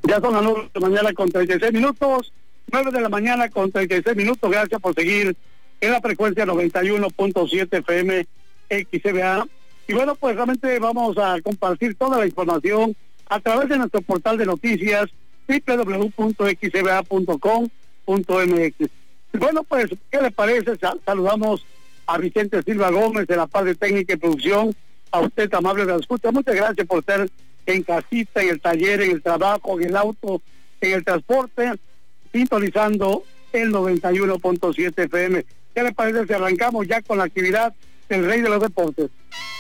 Ya son las 9 de la mañana con 36 minutos. 9 de la mañana con 36 minutos. Gracias por seguir en la frecuencia 91.7 FM XBA. Y bueno, pues realmente vamos a compartir toda la información a través de nuestro portal de noticias www.xba.com.mx. Y bueno, pues, ¿qué le parece? Saludamos a Vicente Silva Gómez de la parte técnica y producción. A usted, amable de la escucha, muchas gracias por estar en casita, en el taller, en el trabajo, en el auto, en el transporte, sintonizando el 91.7 FM. ¿Qué le parece si arrancamos ya con la actividad del Rey de los Deportes?